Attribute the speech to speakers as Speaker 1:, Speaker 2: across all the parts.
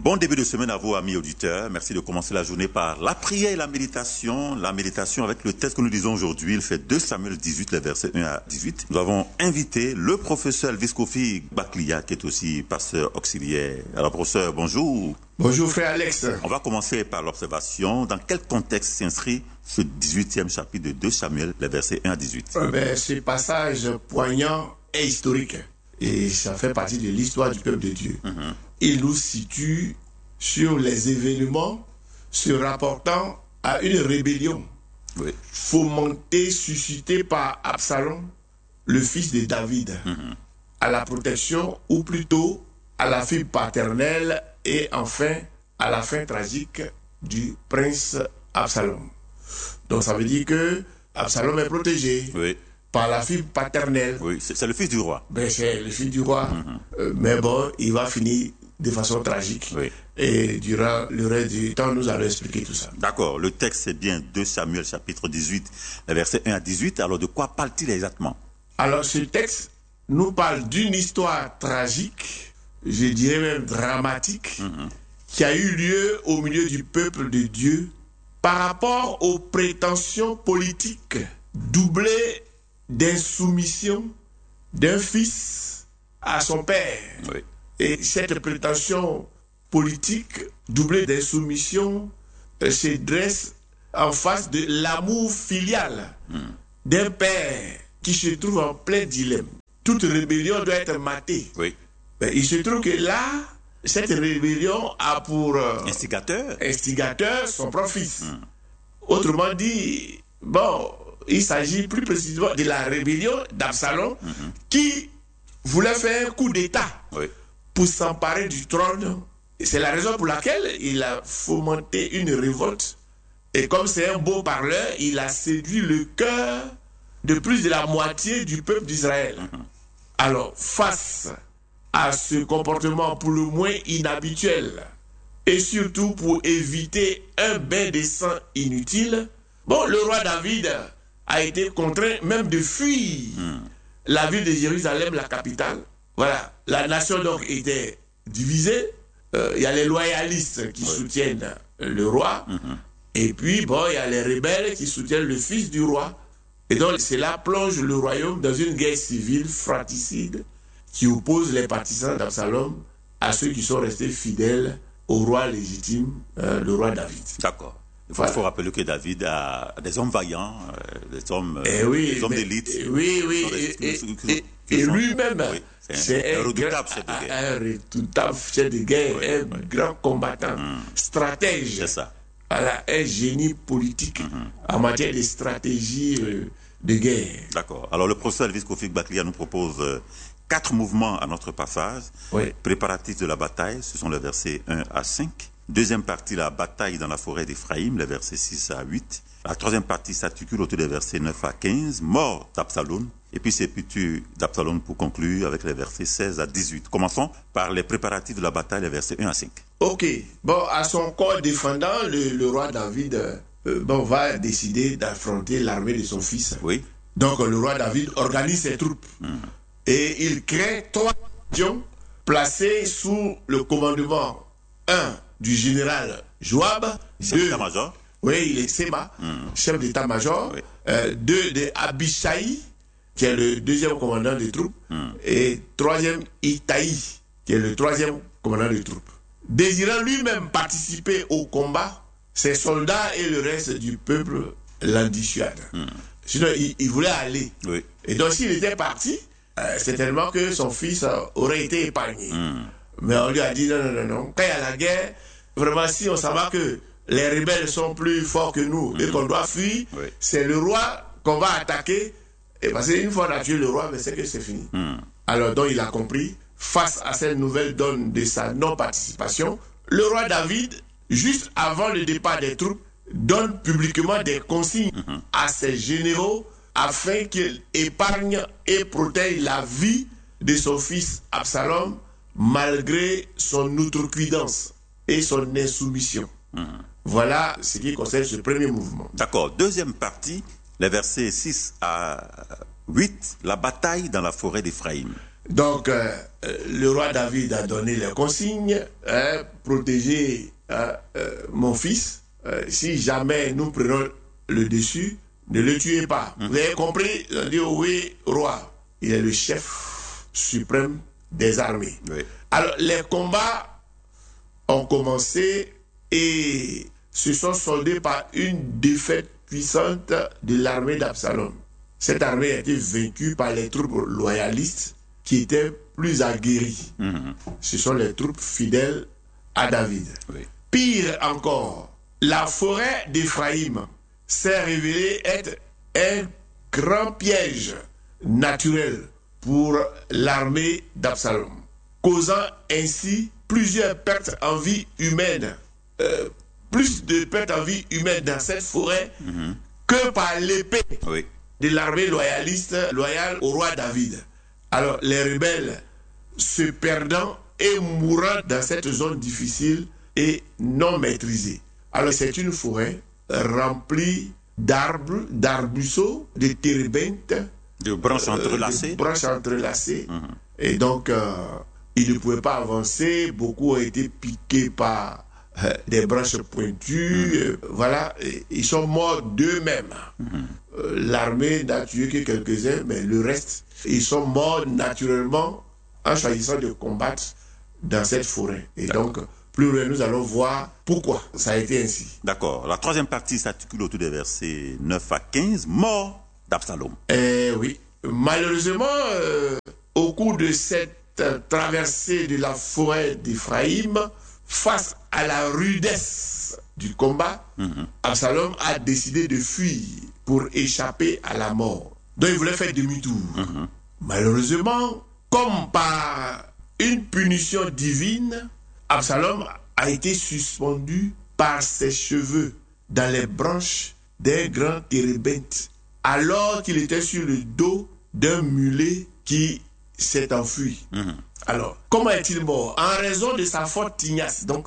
Speaker 1: Bon début de semaine à vous, amis auditeurs. Merci de commencer la journée par la prière et la méditation. La méditation avec le texte que nous lisons aujourd'hui, il fait 2 Samuel 18, les versets 1 à 18. Nous avons invité le professeur Elvis Kofi Baklia, qui est aussi pasteur auxiliaire. Alors, professeur, bonjour.
Speaker 2: Bonjour, frère Alex.
Speaker 1: On va commencer par l'observation. Dans quel contexte s'inscrit ce 18e chapitre de 2 Samuel, les versets 1 à 18?
Speaker 2: Ce passage poignant est historique. Et ça fait partie de l'histoire du peuple de Dieu. Il nous situe sur les événements se rapportant à une rébellion fomentée, suscitée par Absalom, le fils de David, à la protection, ou plutôt à la fille paternelle et enfin à la fin tragique du prince Absalom. Donc ça veut dire que Absalom est protégé. Par la fille paternelle.
Speaker 1: Oui, c'est le fils du roi.
Speaker 2: C'est le fils du roi. Mais bon, il va finir de façon tragique. Et durant le reste du temps, nous allons expliquer tout ça.
Speaker 1: D'accord. Le texte, c'est bien 2 Samuel, chapitre 18, versets 1 à 18. Alors, de quoi parle-t-il exactement?
Speaker 2: Alors, ce texte nous parle d'une histoire tragique, je dirais même dramatique, qui a eu lieu au milieu du peuple de Dieu par rapport aux prétentions politiques doublées d'insoumission d'un fils à son père. Et cette prétention politique doublée d'insoumission se dresse en face de l'amour filial d'un père qui se trouve en plein dilemme. Toute rébellion doit être matée. Il se trouve que là, cette rébellion a pour instigateur son propre fils. Autrement dit, il s'agit plus précisément de la rébellion d'Absalom qui voulait faire un coup d'État pour s'emparer du trône. C'est la raison pour laquelle il a fomenté une révolte. Et comme c'est un beau parleur, il a séduit le cœur de plus de la moitié du peuple d'Israël. Alors, face à ce comportement pour le moins inhabituel, et surtout pour éviter un bain de sang inutile, le roi David a été contraint même de fuir la ville de Jérusalem, la capitale. Voilà, la nation donc était divisée. Il y a les loyalistes qui soutiennent le roi. Et puis, il y a les rebelles qui soutiennent le fils du roi. Et donc, cela plonge le royaume dans une guerre civile fratricide qui oppose les partisans d'Absalom à ceux qui sont restés fidèles au roi légitime, le roi David.
Speaker 1: D'accord. Il faut rappeler que David a des hommes vaillants, des hommes d'élite.
Speaker 2: Et lui-même,
Speaker 1: c'est un redoutable chef de guerre.
Speaker 2: Un redoutable chef de guerre, un grand combattant, stratège.
Speaker 1: C'est ça.
Speaker 2: Voilà, un génie politique en matière de stratégie de guerre.
Speaker 1: D'accord. Alors le professeur Elvis Kofi Baklia nous propose 4 mouvements à notre passage. Préparatifs de la bataille, ce sont les versets 1 à 5. Deuxième partie, la bataille dans la forêt d'Éphraïm, les versets 6 à 8. La troisième partie s'articule autour des versets 9 à 15, mort d'Absalom. Et puis sépulture d'Absalom pour conclure avec les versets 16 à 18. Commençons par les préparatifs de la bataille, les versets 1 à 5.
Speaker 2: Ok. À son corps défendant, le roi David va décider d'affronter l'armée de son fils. Donc le roi David organise ses troupes. Et il crée 3 régions placées sous le commandement 1 du général Joab,
Speaker 1: chef d'état-major.
Speaker 2: Il est Séma, chef d'état-major. 2 de Abishai, qui est le 2e commandant des troupes, et 3e Itaï, qui est le 3e commandant des troupes. Désirant lui-même participer au combat, ses soldats et le reste du peuple l'en dissuadent. Sinon, il voulait aller. Et donc, s'il était parti, c'est tellement que son fils aurait été épargné. Mais on lui a dit non. Quand il y a la guerre, vraiment, si on s'en va que les rebelles sont plus forts que nous et qu'on doit fuir, c'est le roi qu'on va attaquer. Et parce qu'une fois on a tué le roi, mais c'est que c'est fini. Alors donc il a compris, face à cette nouvelle donne de sa non-participation, le roi David, juste avant le départ des troupes, donne publiquement des consignes à ses généraux afin qu'ils épargnent et protègent la vie de son fils Absalom malgré son outrecuidance et son insoumission. Voilà ce qui concerne ce premier mouvement.
Speaker 1: D'accord. Deuxième partie, les versets 6 à 8, la bataille dans la forêt d'Éphraïm.
Speaker 2: Donc, le roi David a donné les consignes, protégez mon fils. Si jamais nous prenons le dessus, ne le tuez pas. Vous avez compris? On dit oui, roi. Il est le chef suprême des armées.
Speaker 1: Oui.
Speaker 2: Alors, les combats ont commencé et se sont soldés par une défaite puissante de l'armée d'Absalom. Cette armée a été vaincue par les troupes loyalistes qui étaient plus aguerries. Ce sont les troupes fidèles à David.
Speaker 1: Oui.
Speaker 2: Pire encore, la forêt d'Éphraïm s'est révélée être un grand piège naturel pour l'armée d'Absalom, causant ainsi plusieurs pertes en vie humaine, plus de pertes en vie humaine dans cette forêt que par l'épée de l'armée loyaliste, loyale au roi David. Alors les rebelles se perdant et mourant dans cette zone difficile et non maîtrisée. Alors c'est une forêt remplie d'arbres, d'arbusseaux, de térébinthes,
Speaker 1: de branches
Speaker 2: entrelacées. Et donc, ils ne pouvaient pas avancer. Beaucoup ont été piqués par des branches pointues. Voilà, et ils sont morts d'eux-mêmes. L'armée n'a tué que quelques-uns, mais le reste, ils sont morts naturellement en choisissant de combattre dans cette forêt. Et donc, plus loin, nous allons voir pourquoi ça a été ainsi.
Speaker 1: D'accord. La troisième partie s'articule autour des versets 9 à 15. Mort d'Absalom.
Speaker 2: Oui. Malheureusement, au cours de cette traversée de la forêt d'Éphraïm, face à la rudesse du combat, Absalom a décidé de fuir pour échapper à la mort. Donc il voulait faire demi-tour. Malheureusement, comme par une punition divine, Absalom a été suspendu par ses cheveux dans les branches d'un grand térébinthe, alors qu'il était sur le dos d'un mulet qui s'est enfui. Alors, comment est-il mort? En raison de sa forte tignasse. Donc,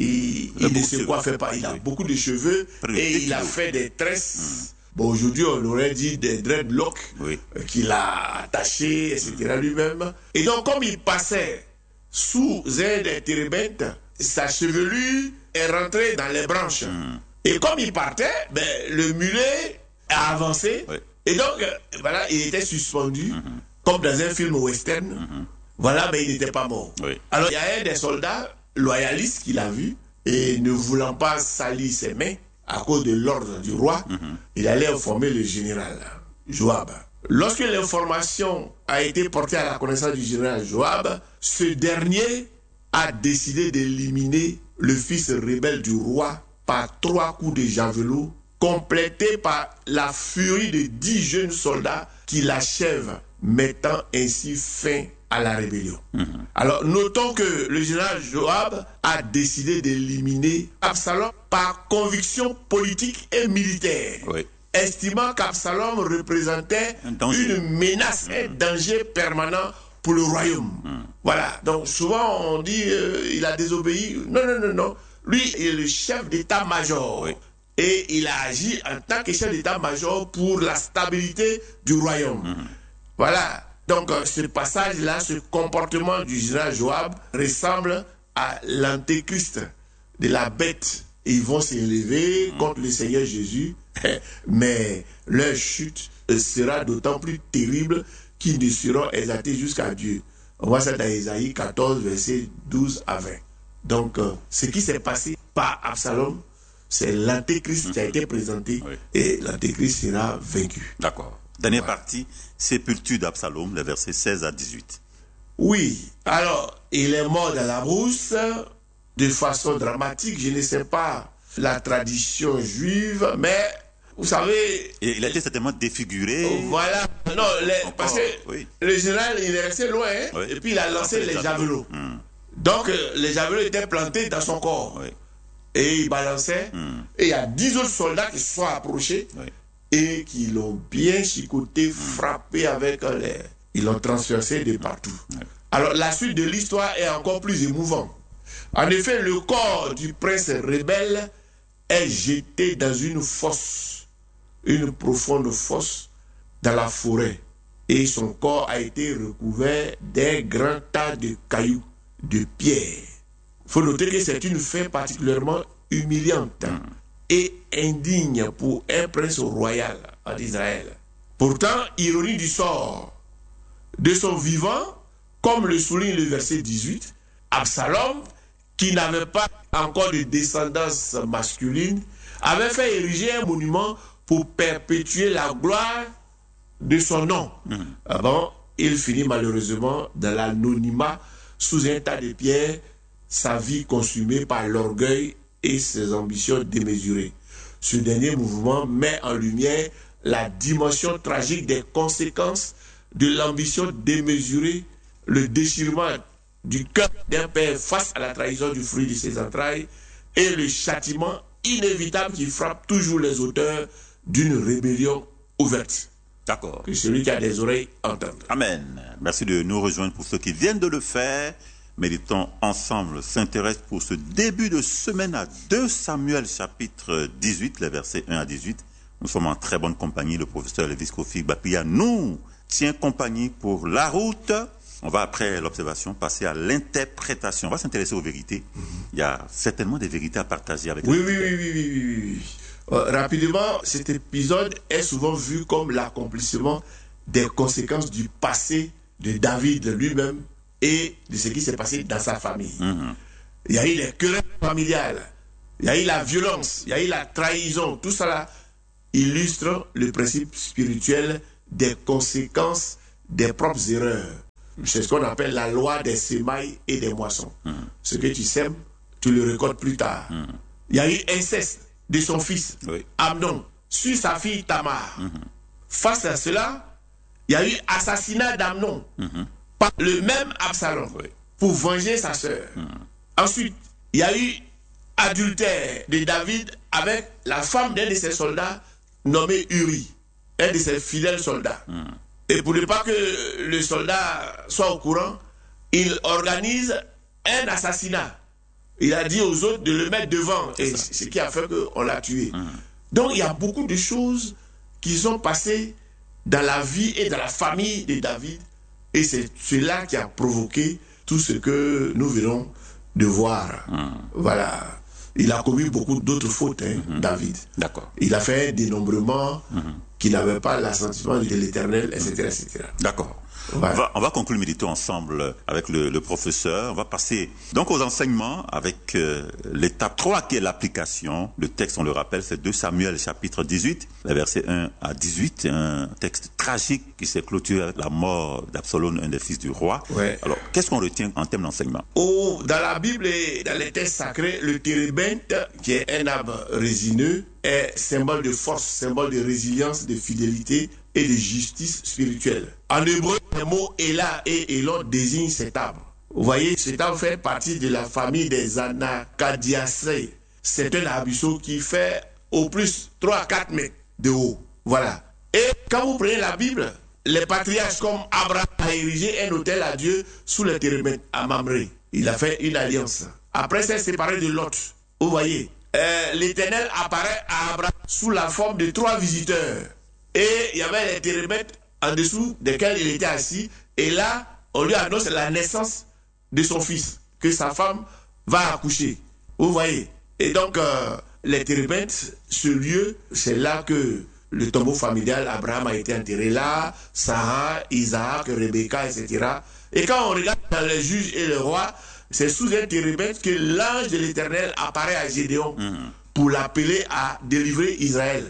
Speaker 2: il ne se coiffait pas. Il a beaucoup de cheveux et il a fait des tresses. Bon, aujourd'hui, on aurait dit des dreadlocks qu'il a attachés, etc. lui-même. Et donc, comme il passait sous un des térébinthes, sa chevelure est rentrée dans les branches. Et comme il partait, le mulet a avancé. Et donc, voilà, il était suspendu, comme dans un film western. Voilà, mais il n'était pas mort. Alors, il y a un des soldats loyalistes qui l'a vu, et ne voulant pas salir ses mains, à cause de l'ordre du roi, il allait informer le général Joab. Lorsque l'information a été portée à la connaissance du général Joab, ce dernier a décidé d'éliminer le fils rebelle du roi par 3 coups de javelot, complétés par la furie de 10 jeunes soldats qui l'achèvent, mettant ainsi fin à la rébellion. Alors, notons que le général Joab a décidé d'éliminer Absalom par conviction politique et militaire, estimant qu'Absalom représentait une menace, un danger permanent pour le royaume. Voilà, donc souvent on dit il a désobéi. Non. Lui, il est le chef d'état-major. Et il a agi en tant que chef d'état-major pour la stabilité du royaume. Voilà. Donc, ce passage-là, ce comportement du général Joab ressemble à l'antéchrist de la bête. Ils vont s'élever contre le Seigneur Jésus, mais leur chute sera d'autant plus terrible qu'ils ne seront exaltés jusqu'à Dieu. On voit ça dans Ésaïe 14, versets 12 à 20. Donc, ce qui s'est passé par Absalom, c'est l'antéchrist qui a été présenté et l'antéchrist sera vaincu.
Speaker 1: D'accord. Dernière partie, sépulture d'Absalom, les versets 16 à 18.
Speaker 2: Oui, alors, il est mort dans la brousse de façon dramatique. Je ne sais pas la tradition juive, mais vous savez...
Speaker 1: Et il a été certainement défiguré.
Speaker 2: Voilà, non, parce que le général, il est resté loin, et puis il a lancé les javelots. Donc, les javelots étaient plantés dans son corps. Et il balançait, et il y a 10 autres soldats qui se sont approchés, et qui l'ont bien chicoté, frappé avec les... Ils l'ont transpercé de partout. Alors la suite de l'histoire est encore plus émouvante. En effet, le corps du prince rebelle est jeté dans une fosse, une profonde fosse dans la forêt. et son corps a été recouvert d'un grand tas de cailloux, de pierres. Il faut noter que c'est une fin particulièrement humiliante et indigne pour un prince royal en Israël. Pourtant, ironie du sort, de son vivant, comme le souligne le verset 18, Absalom, qui n'avait pas encore de descendance masculine, avait fait ériger un monument pour perpétuer la gloire de son nom. Avant, il finit malheureusement dans l'anonymat sous un tas de pierres, sa vie consumée par l'orgueil et ses ambitions démesurées. Ce dernier mouvement met en lumière la dimension tragique des conséquences de l'ambition démesurée, le déchirement du cœur d'un père face à la trahison du fruit de ses entrailles et le châtiment inévitable qui frappe toujours les auteurs d'une rébellion ouverte.
Speaker 1: D'accord.
Speaker 2: Que celui qui a des oreilles entende.
Speaker 1: Amen. Merci de nous rejoindre pour ceux qui viennent de le faire. Méditons ensemble, s'intéresse pour ce début de semaine à 2 Samuel chapitre 18, les versets 1 à 18. Nous sommes en très bonne compagnie. Le professeur Lévis Kofi Gbaklia nous tient compagnie pour la route. On va, après l'observation, passer à l'interprétation. On va s'intéresser aux vérités. Il y a certainement des vérités à partager avec nous.
Speaker 2: Oui. Rapidement, cet épisode est souvent vu comme l'accomplissement des conséquences du passé de David lui-même et de ce qui s'est passé dans sa famille. Il y a eu les querelles familiales, il y a eu la violence, il y a eu la trahison. Tout cela illustre le principe spirituel des conséquences des propres erreurs. C'est ce qu'on appelle la loi des semailles et des moissons. Ce que tu sèmes, tu le récoltes plus tard. Il y a eu inceste de son fils, Amnon, sur sa fille Tamar. Face à cela, il y a eu assassinat d'Amnon par le même Absalom pour venger sa sœur. Ensuite, il y a eu adultère de David avec la femme d'un de ses soldats nommé Uri, un de ses fidèles soldats. Et pour ne pas que le soldat soit au courant, il organise un assassinat. Il a dit aux autres de le mettre devant, et ce qui a fait qu'on l'a tué. Donc il y a beaucoup de choses qui sont passées dans la vie et dans la famille de David, et c'est cela qui a provoqué tout ce que nous venons de voir. Voilà. Il a commis beaucoup d'autres fautes, David.
Speaker 1: D'accord.
Speaker 2: Il a fait un dénombrement qui n'avait pas l'assentiment de l'Éternel, etc.
Speaker 1: D'accord.
Speaker 2: Ouais.
Speaker 1: On va conclure méditer ensemble avec le professeur. On va passer donc aux enseignements avec l'étape 3 qui est l'application. Le texte, on le rappelle, c'est 2 Samuel chapitre 18, les versets 1 à 18. Un texte tragique qui s'est clôturé avec la mort d'Absalom, un des fils du roi.
Speaker 2: Ouais.
Speaker 1: Alors, qu'est-ce qu'on retient en termes d'enseignement?
Speaker 2: Dans la Bible et dans les textes sacrés, le térébinthe, qui est un arbre résineux, est symbole de force, symbole de résilience, de fidélité et de justice spirituelle. En hébreu, le mot Ela et Elon désignent cet arbre. Vous voyez, cet arbre fait partie de la famille des Anacardiacées. C'est un arbusseau qui fait au plus 3 à 4 mètres de haut. Voilà. Et quand vous prenez la Bible, les patriarches comme Abraham a érigé un autel à Dieu sous le térébinthe à Mamré. Il a fait une alliance. Après, s'est séparé de Lot. Vous voyez, l'Éternel apparaît à Abraham sous la forme de 3 visiteurs. Et il y avait les térébinthes en dessous desquels il était assis. Et là, on lui annonce la naissance de son fils, que sa femme va accoucher. Vous voyez. Et donc, les térébinthes, ce lieu, c'est là que le tombeau familial, Abraham a été enterré là, Sarah, Isaac, Rebecca, etc. Et quand on regarde dans les juges et le roi, c'est sous un térébinthe que l'ange de l'Éternel apparaît à Gédéon pour l'appeler à délivrer Israël.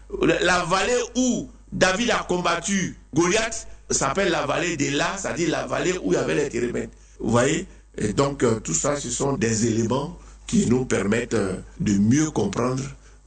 Speaker 2: La vallée où David a combattu Goliath s'appelle la vallée d'Ela, c'est-à-dire la vallée où il y avait les térébinthes. Vous voyez? Et donc, tout ça, ce sont des éléments qui nous permettent de mieux comprendre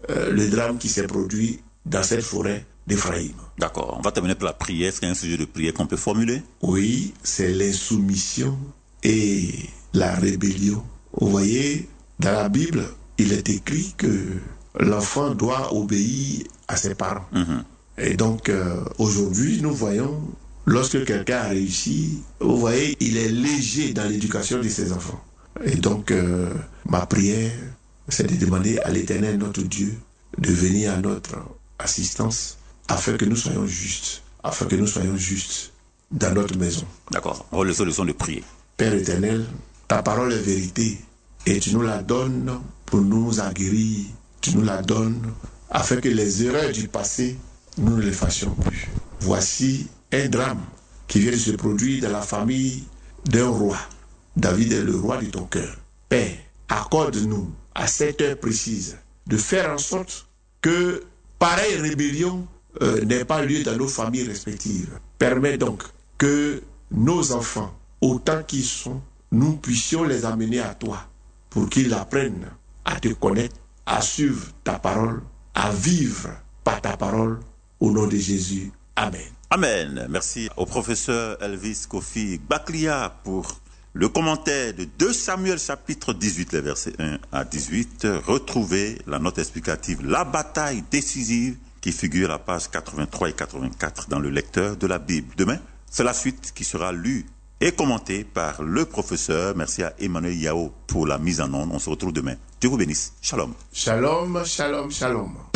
Speaker 2: le drame qui s'est produit dans cette forêt d'Éphraïm.
Speaker 1: D'accord. On va terminer par la prière. Est-ce qu'il y a un sujet de prière qu'on peut formuler?
Speaker 2: Oui, c'est l'insoumission et la rébellion. Vous voyez, dans la Bible, il est écrit que l'enfant doit obéir à ses parents. Et donc, aujourd'hui, nous voyons, lorsque quelqu'un a réussi, vous voyez, il est léger dans l'éducation de ses enfants. Et donc, ma prière, c'est de demander à l'Éternel, notre Dieu, de venir à notre assistance afin que nous soyons justes afin que nous soyons justes dans notre maison.
Speaker 1: D'accord. Relevons le son de prier.
Speaker 2: Père éternel, ta parole est vérité et tu nous la donnes pour nous en guérir. Tu nous la donnes afin que les erreurs du passé, nous ne les fassions plus. Voici un drame qui vient de se produire dans la famille d'un roi. David est le roi de ton cœur. Père, accorde-nous à cette heure précise de faire en sorte que pareille rébellion n'ait pas lieu dans nos familles respectives. Permets donc que nos enfants, autant qu'ils sont, nous puissions les amener à toi pour qu'ils apprennent à te connaître, à suivre ta parole, à vivre par ta parole. Au nom de Jésus. Amen.
Speaker 1: Amen. Merci au professeur Elvis Kofi Gbaklia pour le commentaire de 2 Samuel chapitre 18, les versets 1 à 18. Retrouvez la note explicative, la bataille décisive, qui figure à la page 83 et 84 dans le lecteur de la Bible. Demain, c'est la suite qui sera lue et commentée par le professeur. Merci à Emmanuel Yao pour la mise en onde. On se retrouve demain. Dieu vous bénisse. Shalom.
Speaker 2: Shalom, shalom, shalom.